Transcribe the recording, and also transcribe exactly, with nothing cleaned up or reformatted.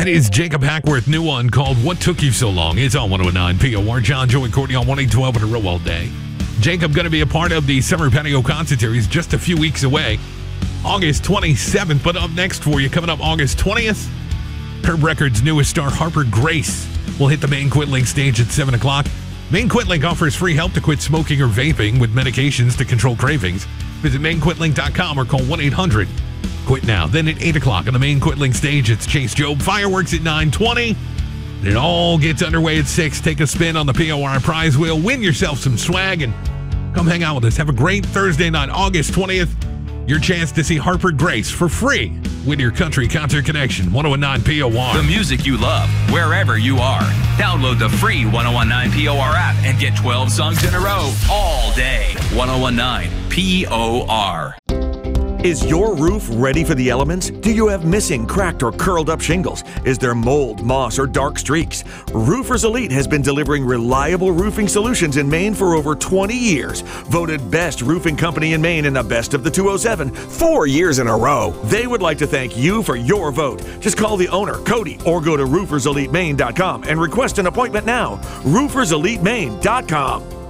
That is Jacob Hackworth, new one called What Took You So Long. It's on one oh nine P O R. John, Joey, Courtney on one eight twelve and a row all day. Jacob going to be a part of the Summer Patio Concert Series just a few weeks away. August twenty-seventh, but up next for you, coming up August twentieth, Curb Records' newest star, Harper Grace, will hit the Maine Quitling stage at seven o'clock. Maine Quitling offers free help to quit smoking or vaping with medications to control cravings. Visit maine quitling dot com or call one eight hundred quit now. Then at eight o'clock on the Maine Quitling stage, it's Chase Job. Fireworks at nine twenty. It all gets underway at six. Take a spin on the P O R prize wheel. Win yourself some swag and come hang out with us. Have a great Thursday night, August twentieth. Your chance to see Harper Grace for free with your country concert connection. one oh nine P O R. The music you love, wherever you are. Download the free ten nineteen P O R app and get twelve songs in a row all day. ten nineteen P O R. Is your roof ready for the elements? Do you have missing, cracked, or curled up shingles? Is there mold, moss, or dark streaks? Roofers Elite has been delivering reliable roofing solutions in Maine for over twenty years. Voted best roofing company in Maine in the best of the two oh seven, four years in a row. They would like to thank you for your vote. Just call the owner, Cody, or go to roofers elite maine dot com and request an appointment now. roofers elite maine dot com.